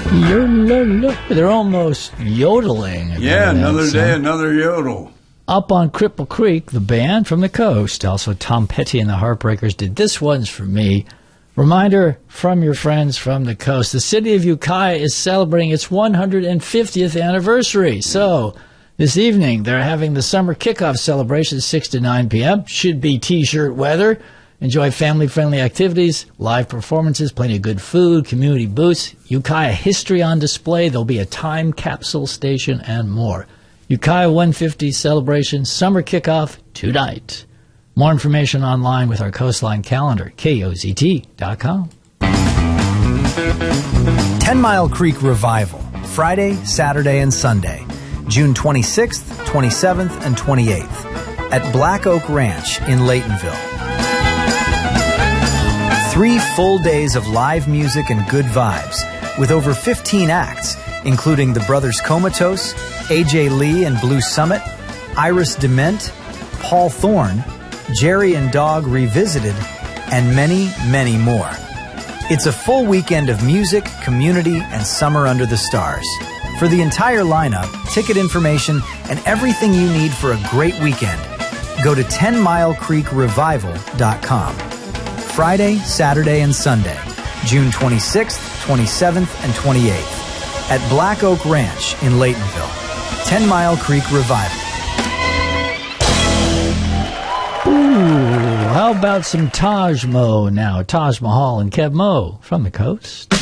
They're almost yodeling. Yeah, another day, another yodel. Up on Cripple Creek, the band from the coast. Also, Tom Petty and the Heartbreakers did This One's For Me. Reminder from your friends from the coast. The city of Ukiah is celebrating its 150th anniversary. So, this evening, they're having the summer kickoff celebration 6 to 9 p.m. Should be T-shirt weather. Enjoy family-friendly activities, live performances, plenty of good food, community booths, Ukiah history on display. There'll be a time capsule station and more. Ukiah 150 celebration summer kickoff tonight. More information online with our Coastline calendar, KOZT.com. 10 Mile Creek Revival, Friday, Saturday, and Sunday, June 26th, 27th, and 28th at Black Oak Ranch in Laytonville. 3 full days of live music and good vibes with over 15 acts, including the Brothers Comatose, AJ Lee and Blue Summit, Iris Dement, Paul Thorne, Jerry and Dog Revisited, and many, many more. It's a full weekend of music, community, and summer under the stars. For the entire lineup, ticket information, and everything you need for a great weekend, go to 10milecreekrevival.com. Friday, Saturday, and Sunday, June 26th, 27th, and 28th at Black Oak Ranch in Laytonville. 10 Mile Creek Revival. Ooh, how about some Taj Mo now? Taj Mahal and Kev Mo from the coast.